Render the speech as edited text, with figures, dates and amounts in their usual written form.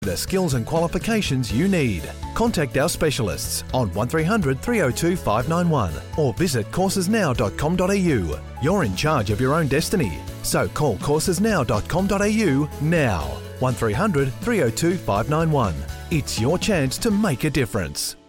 the skills and qualifications you need. Contact our specialists on 1300 302 591 or visit coursesnow.com.au. You're in charge of your own destiny, so call coursesnow.com.au now. 1300 302 591. It's your chance to make a difference.